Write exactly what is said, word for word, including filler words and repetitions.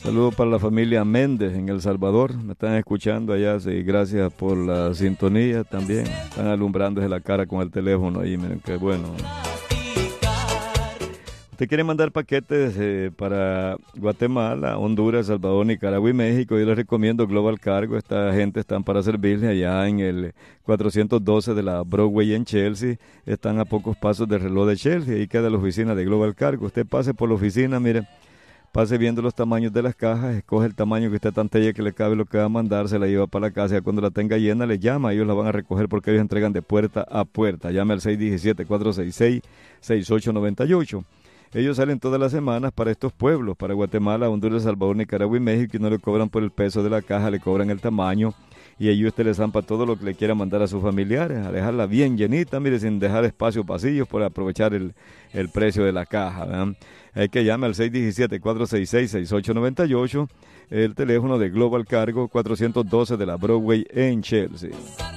Saludos para la familia Méndez en El Salvador. Me están escuchando allá, sí, gracias por la sintonía también. Están alumbrando desde la cara con el teléfono ahí, miren qué bueno. Usted quiere mandar paquetes eh, para Guatemala, Honduras, Salvador, Nicaragua y México. Yo les recomiendo Global Cargo. Esta gente están para servirle allá en el cuatrocientos doce de la Broadway en Chelsea. Están a pocos pasos del reloj de Chelsea. Ahí queda la oficina de Global Cargo. Usted pase por la oficina, mire, pase viendo los tamaños de las cajas, escoge el tamaño que usted tantella que le cabe lo que va a mandar, se la lleva para la casa. Ya cuando la tenga llena, le llama, ellos la van a recoger porque ellos entregan de puerta a puerta. Llame al seis uno siete, cuatro seis seis, seis ocho nueve ocho. Ellos salen todas las semanas para estos pueblos, para Guatemala, Honduras, Salvador, Nicaragua y México, y no le cobran por el peso de la caja, le cobran el tamaño, y ahí usted le zampa todo lo que le quiera mandar a sus familiares, a dejarla bien llenita, mire, sin dejar espacio pasillos por aprovechar el, el precio de la caja, ¿verdad? Hay que llamar al seis uno siete, cuatro seis seis, seis ocho nueve ocho, el teléfono de Global Cargo, cuatrocientos doce de la Broadway en Chelsea.